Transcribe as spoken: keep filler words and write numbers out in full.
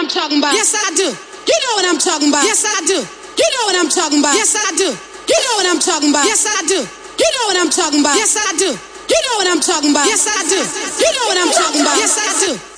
I'm talking about. Yes, I do. You know what I'm talking about. Yes, I do. You know what I'm talking about. Yes, I do. You know what I'm talking about. Yes, I do. You know what I'm talking about. Yes, I do. You know what I'm talking about. Yes, I do. You know what I'm talking about. Yes, I do.